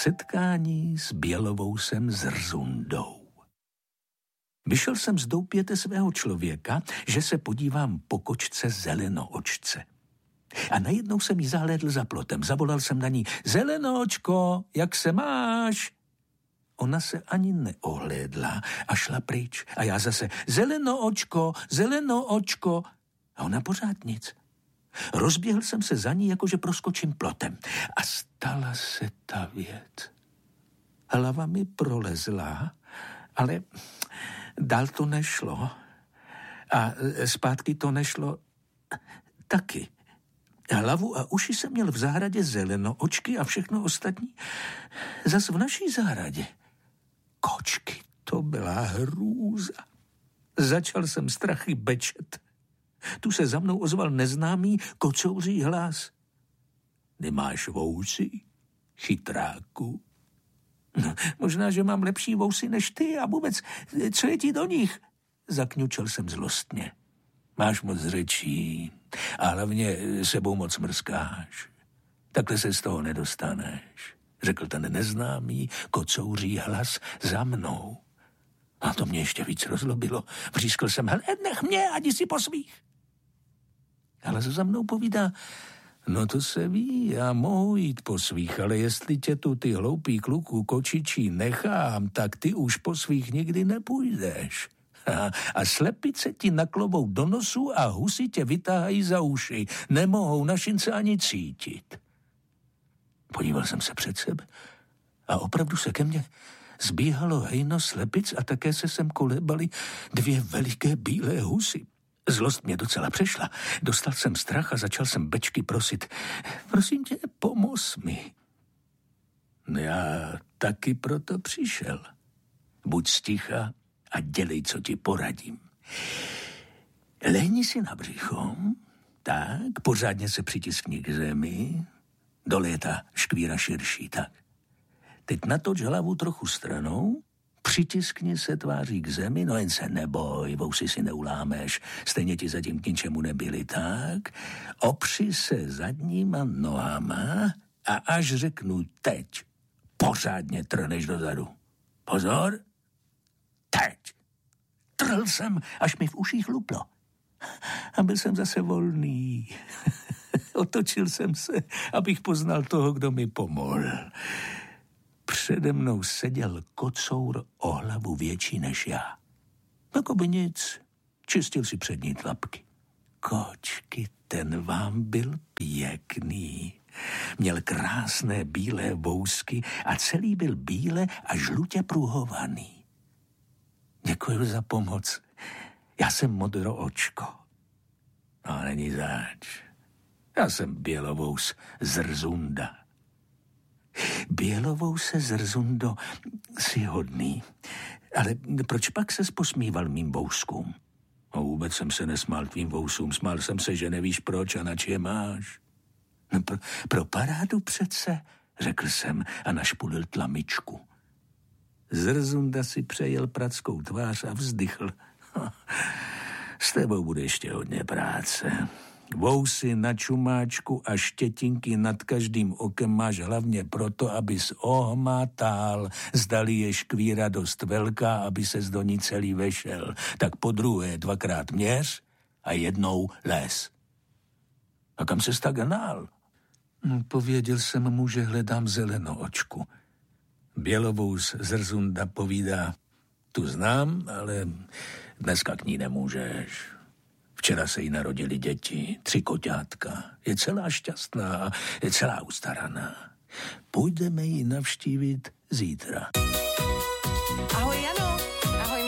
setkání s Bělovousem Zrzundou. Vyšel jsem z doupěte svého člověka, že se podívám po kočce Zelenoočce. A najednou jsem jí zahlédl za plotem. Zavolal jsem na ní: Zelenoočko, jak se máš? Ona se ani neohlédla a šla pryč. A já zase: Zelenoočko, Zelenoočko. A ona pořád nic. Rozběhl jsem se za ní, jakože proskočím plotem. A stala se ta věc. Hlava mi prolezla, ale dál to nešlo. A zpátky to nešlo taky. Hlavu a uši jsem měl v zahradě Zelenoočky a všechno ostatní zas v naší zahradě. Kočky, to byla hrůza. Začal jsem strachy bečet. Tu se za mnou ozval neznámý kocouří hlas. Nemáš vousy, chytráku? No, možná, že mám lepší vousy než ty a vůbec, co je ti do nich? Zakňučel jsem zlostně. Máš moc řečí a hlavně sebou moc mrskáš. Takhle se z toho nedostaneš, řekl ten neznámý kocouří hlas za mnou. A to mě ještě víc rozlobilo. Vřískl jsem: hele, nech mě, ať si po svých. Ale za mnou povídá: no to se ví, já mohu jít po svých, ale jestli tě tu ty hloupý kluku kočičí nechám, tak ty už po svých nikdy nepůjdeš. A slepice ti naklovou do nosu a husy tě vytáhají za uši. Nemohou našince ani cítit. Podíval jsem se před sebe a opravdu se ke mně zbíhalo hejno slepic a také se sem kolebaly dvě veliké bílé husy. Zlost mě docela přešla. Dostal jsem strach a začal jsem bečky prosit: prosím tě, pomoz mi. Já taky proto přišel. Buď sticha a dělej, co ti poradím. Lehni si na břicho, tak, pořádně se přitiskni k zemi, dole je ta škvíra širší, tak. Teď natoč hlavu trochu stranou, přitiskni se tváří k zemi, no jen se neboj, vousy si neulámeš, stejně ti zatím k ničemu nebyli, tak. Opři se zadníma nohama a až řeknu teď, pořádně trhneš dozadu. Pozor, teď. Trhl jsem, až mi v uších luplo. A byl jsem zase volný. Otočil jsem se, abych poznal toho, kdo mi pomohl. Přede mnou seděl kocour o hlavu větší než já. Jakoby nic, čistil si přední tlapky. Kočky, ten vám byl pěkný. Měl krásné bílé vousky a celý byl bíle a žlutě pruhovaný. Děkuji za pomoc. Já jsem Modroočko. No, není zač. Já jsem Bělovous Zrzunda. Bělovouse Zrzundo, jsi hodný. Ale proč pak ses posmíval mým vouskům? No, vůbec jsem se nesmál tvým vousům. Smál jsem se, že nevíš proč a nač je máš. No, pro parádu přece, řekl jsem a našpulil tlamičku. Zrzunda si přejel prackou tvář a vzdychl. S tebou bude ještě hodně práce. Vousy na čumáčku a štětinky nad každým okem máš hlavně proto, abys ohmatal, zdali je škvíra dost velká, aby ses do ní celý vešel. Tak podruhé 2krát měř a jednou les. A kam ses tak hnal? Pověděl jsem mu, že hledám Zelenoočku. Bělovous Zrzunda povídá: tu znám, ale dneska k ní nemůžeš. Včera se jí narodili děti, 3 koťátka. Je celá šťastná, je celá ustaraná. Půjdeme ji navštívit zítra. Ahoj, Jano,